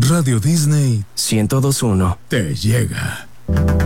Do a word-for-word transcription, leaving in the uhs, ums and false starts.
Radio Disney ciento dos punto uno te llega.